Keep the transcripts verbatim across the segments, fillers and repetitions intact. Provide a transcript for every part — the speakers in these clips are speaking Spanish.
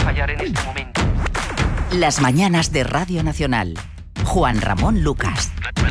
fallar en este momento. Las mañanas de Radio Nacional. Juan Ramón Lucas.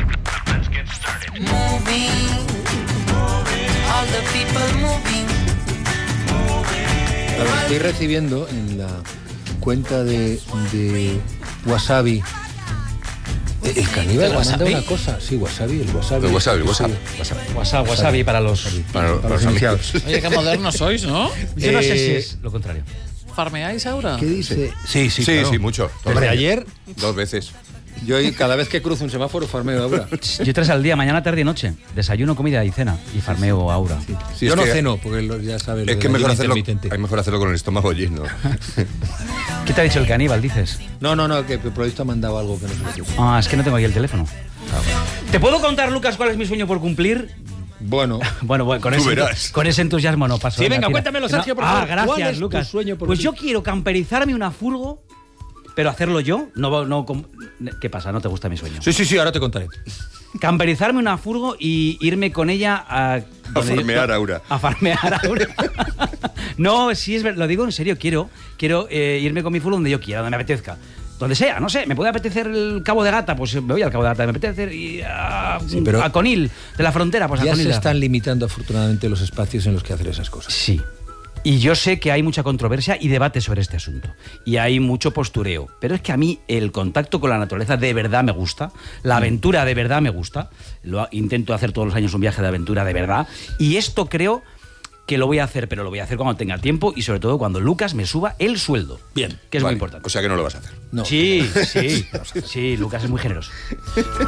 Estoy recibiendo en la cuenta de, de Wasabi. El caníbal ha mandado una cosa. Sí, Wasabi, el Wasabi. El Wasabi, el Wasabi. Wasabi, wasabi, wasabi para los, para, para los iniciados. Oye, qué modernos sois, ¿no? Yo no sé si Eh, es lo contrario. ¿Farmeáis ahora? ¿Qué dice? Sí, sí, Sí, claro. sí, mucho. Desde ayer, Dos veces. yo cada vez que cruzo un semáforo farmeo ahora. Yo tres al día, mañana, tarde y noche. Desayuno, comida y cena. Y farmeo Aura. Sí, yo es no que- ceno, porque lo- ya sabes. lo Es que del mejor ayuno hacerlo, intermitente. es mejor hacerlo con el estómago lleno. ¿Qué te ha dicho el caníbal, dices? No, no, no, que el periodista ha mandado algo que no sé qué es. Ah, es que no tengo aquí el teléfono. ¿Te puedo contar, Lucas, cuál es mi sueño por cumplir? Bueno, Bueno, bueno, con, Tú ese, verás. con ese entusiasmo no paso. Sí, venga, tira. cuéntamelo, Sergio, No, por Ah, favor. gracias, ¿Cuál es tu Lucas. sueño por pues yo cumplir? quiero camperizarme una furgo, pero hacerlo yo. No, no, com- ¿Qué pasa? ¿No te gusta mi sueño? sí, sí, sí, ahora te contaré. Camperizarme una furgo y irme con ella a... donde yo- farmear Aura. A farmear Aura. No, sí, es ver- lo digo en serio. Quiero, quiero eh, irme con mi furgo donde yo quiera, donde me apetezca. Donde sea, no sé, me puede apetecer el Cabo de Gata, pues me voy al Cabo de Gata. Me apetece ir a, Sí, pero a Conil, de la frontera, pues a Ya Conil. se de la están limitando afortunadamente los espacios en los que hacer esas cosas. Sí. Y yo sé que hay mucha controversia y debate sobre este asunto. Y hay mucho postureo. Pero es que a mí el contacto con la naturaleza de verdad me gusta. La aventura de verdad me gusta. Lo ha- intento hacer todos los años un viaje de aventura de verdad. Y esto creo que lo voy a hacer, pero lo voy a hacer cuando tenga tiempo y sobre todo cuando Lucas me suba el sueldo. Bien. Que es Vale, muy importante. O sea que no lo vas a hacer. No. Sí, sí. Sí, Lucas es muy generoso.